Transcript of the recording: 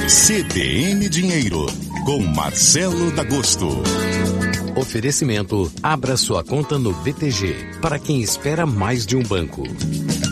CBN Dinheiro, com Marcelo D'Agosto. Oferecimento: abra sua conta no BTG, para quem espera mais de um banco.